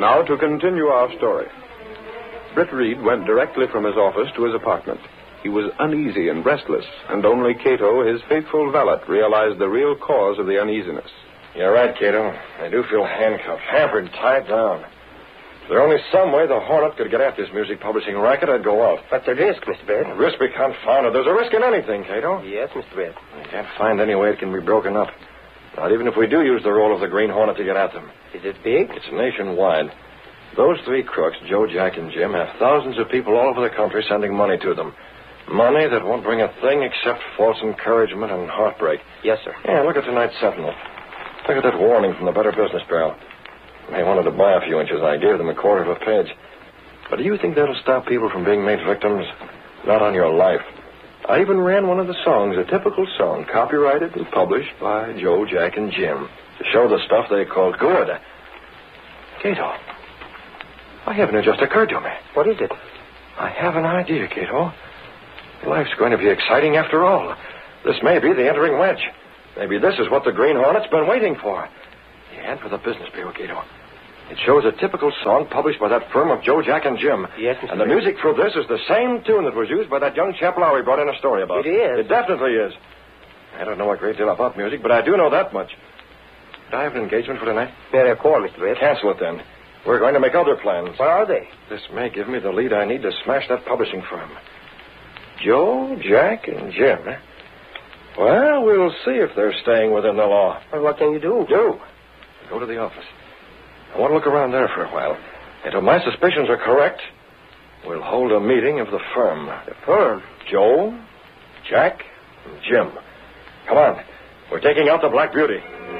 Now, to continue our story. Britt Reed went directly from his office to his apartment. He was uneasy and restless, and only Cato, his faithful valet, realized the real cause of the uneasiness. You're right, Cato. I do feel handcuffed, hampered, tied down. If there were only some way the Hornet could get at this music publishing racket, I'd go out. But the risk, Mr. Brett. Risk be confounded. There's a risk in anything, Cato. Yes, Mr. Brett. I can't find any way it can be broken up. Not even if we do use the role of the Green Hornet to get at them. Is it big? It's nationwide. Those three crooks, Joe, Jack, and Jim, have thousands of people all over the country sending money to them. Money that won't bring a thing except false encouragement and heartbreak. Yes, sir. Yeah, look at tonight's Sentinel. Look at that warning from the Better Business Bureau. They wanted to buy a few inches. I gave them a quarter of a page. But do you think that'll stop people from being made victims? Not on your life. I even ran one of the songs, a typical song, copyrighted and published by Joe, Jack, and Jim, to show the stuff they called good. Cato, I haven't. It just occurred to me. What is it? I have an idea, Cato. Life's going to be exciting after all. This may be the entering wedge. Maybe this is what the Green Hornet's been waiting for. The ad for the Business Bureau, Cato. It shows a typical song published by that firm of Joe, Jack, and Jim. Yes, Mr. And the music for this is the same tune that was used by that young chap Lowry brought in a story about. It is. It definitely is. I don't know a great deal about music, but I do know that much. Do I have an engagement for tonight? May I call, Mr. Brett? Cancel it, then. We're going to make other plans. What are they? This may give me the lead I need to smash that publishing firm. Joe, Jack, and Jim. Eh? Well, we'll see if they're staying within the law. Well, what can you do? Go to the office. I want to look around there for a while. And if my suspicions are correct, we'll hold a meeting of the firm. The firm? Joe, Jack, and Jim. Come on. We're taking out the Black Beauty.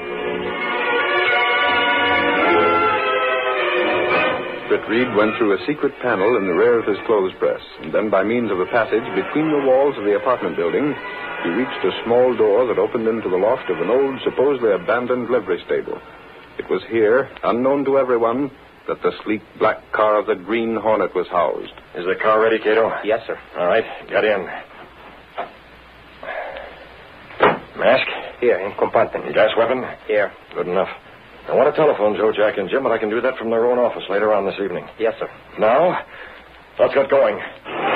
Britt Reed went through a secret panel in the rear of his clothes press, and then by means of a passage between the walls of the apartment building, he reached a small door that opened into the loft of an old, supposedly abandoned livery stable. It was here, unknown to everyone, that the sleek black car of the Green Hornet was housed. Is the car ready, Cato? Yes, sir. All right, get in. Mask? Here, in compartment. Gas weapon? Here. Good enough. I want to telephone Joe, Jack, and Jim, but I can do that from their own office later on this evening. Yes, sir. Now, let's get going.